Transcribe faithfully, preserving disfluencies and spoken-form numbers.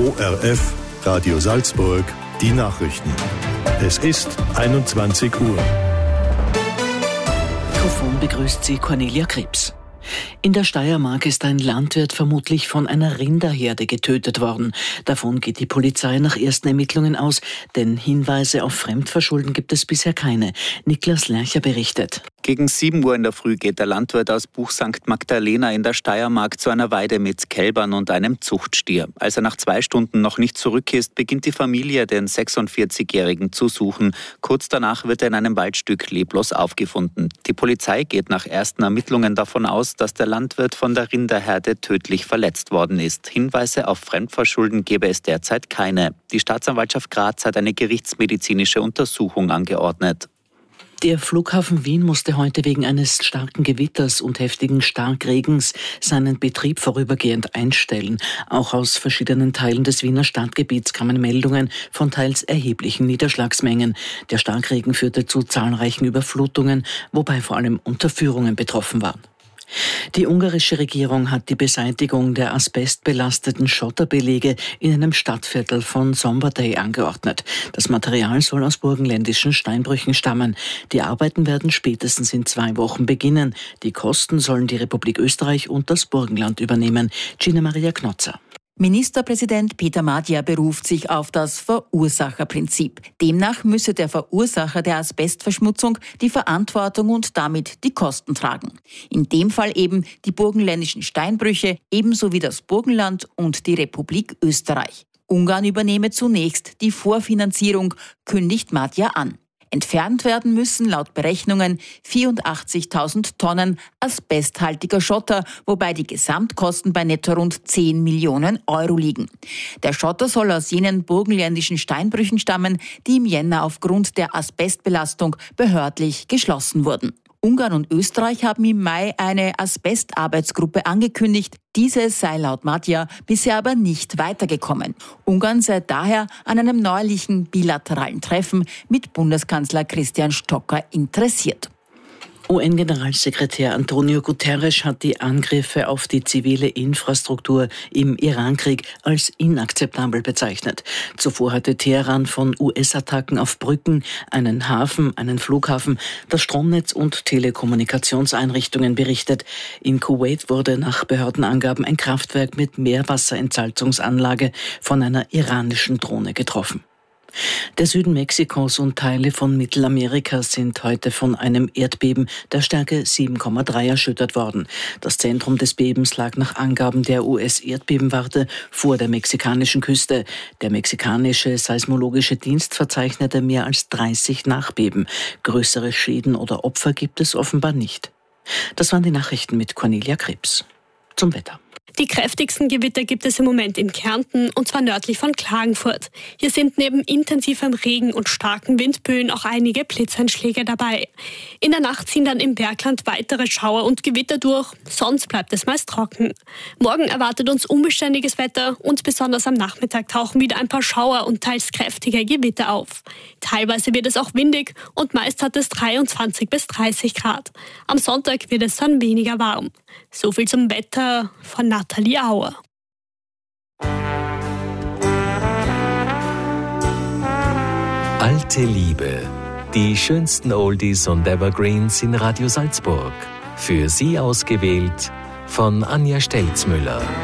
O R F, Radio Salzburg, die Nachrichten. Es ist einundzwanzig Uhr. Mikrofon begrüßt Sie Cornelia Krebs. In der Steiermark ist ein Landwirt vermutlich von einer Rinderherde getötet worden. Davon geht die Polizei nach ersten Ermittlungen aus, denn Hinweise auf Fremdverschulden gibt es bisher keine. Niklas Lercher berichtet. Gegen sieben Uhr in der Früh geht der Landwirt aus Buch Sankt Magdalena in der Steiermark zu einer Weide mit Kälbern und einem Zuchtstier. Als er nach zwei Stunden noch nicht zurück ist, beginnt die Familie, den sechsundvierzigjährigen zu suchen. Kurz danach wird er in einem Waldstück leblos aufgefunden. Die Polizei geht nach ersten Ermittlungen davon aus, dass der Landwirt von der Rinderherde tödlich verletzt worden ist. Hinweise auf Fremdverschulden gäbe es derzeit keine. Die Staatsanwaltschaft Graz hat eine gerichtsmedizinische Untersuchung angeordnet. Der Flughafen Wien musste heute wegen eines starken Gewitters und heftigen Starkregens seinen Betrieb vorübergehend einstellen. Auch aus verschiedenen Teilen des Wiener Stadtgebiets kamen Meldungen von teils erheblichen Niederschlagsmengen. Der Starkregen führte zu zahlreichen Überflutungen, wobei vor allem Unterführungen betroffen waren. Die ungarische Regierung hat die Beseitigung der asbestbelasteten Schotterbelege in einem Stadtviertel von Szombathely angeordnet. Das Material soll aus burgenländischen Steinbrüchen stammen. Die Arbeiten werden spätestens in zwei Wochen beginnen. Die Kosten sollen die Republik Österreich und das Burgenland übernehmen. Gina Maria Knotzer. Ministerpräsident Peter Madjar beruft sich auf das Verursacherprinzip. Demnach müsse der Verursacher der Asbestverschmutzung die Verantwortung und damit die Kosten tragen. In dem Fall eben die burgenländischen Steinbrüche, ebenso wie das Burgenland und die Republik Österreich. Ungarn übernehme zunächst die Vorfinanzierung, kündigt Madjar an. Entfernt werden müssen laut Berechnungen vierundachtzigtausend Tonnen asbesthaltiger Schotter, wobei die Gesamtkosten bei netto rund zehn Millionen Euro liegen. Der Schotter soll aus jenen burgenländischen Steinbrüchen stammen, die im Jänner aufgrund der Asbestbelastung behördlich geschlossen wurden. Ungarn und Österreich haben im Mai eine Asbestarbeitsgruppe angekündigt. Diese sei laut Madjar bisher aber nicht weitergekommen. Ungarn sei daher an einem neuerlichen bilateralen Treffen mit Bundeskanzler Christian Stocker interessiert. U N-Generalsekretär Antonio Guterres hat die Angriffe auf die zivile Infrastruktur im Irankrieg als inakzeptabel bezeichnet. Zuvor hatte Teheran von U S-Attacken auf Brücken, einen Hafen, einen Flughafen, das Stromnetz und Telekommunikationseinrichtungen berichtet. In Kuwait wurde nach Behördenangaben ein Kraftwerk mit Meerwasserentsalzungsanlage von einer iranischen Drohne getroffen. Der Süden Mexikos und Teile von Mittelamerika sind heute von einem Erdbeben der Stärke sieben Komma drei erschüttert worden. Das Zentrum des Bebens lag nach Angaben der U S-Erdbebenwarte vor der mexikanischen Küste. Der mexikanische Seismologische Dienst verzeichnete mehr als dreißig Nachbeben. Größere Schäden oder Opfer gibt es offenbar nicht. Das waren die Nachrichten mit Cornelia Krebs. Zum Wetter. Die kräftigsten Gewitter gibt es im Moment in Kärnten, und zwar nördlich von Klagenfurt. Hier sind neben intensivem Regen und starken Windböen auch einige Blitzeinschläge dabei. In der Nacht ziehen dann im Bergland weitere Schauer und Gewitter durch, sonst bleibt es meist trocken. Morgen erwartet uns unbeständiges Wetter und besonders am Nachmittag tauchen wieder ein paar Schauer und teils kräftige Gewitter auf. Teilweise wird es auch windig und meist hat es dreiundzwanzig bis dreißig Grad. Am Sonntag wird es dann weniger warm. So viel zum Wetter von Nathalie Auer. Alte Liebe. Die schönsten Oldies und Evergreens in Radio Salzburg. Für Sie ausgewählt von Anja Stelzmüller.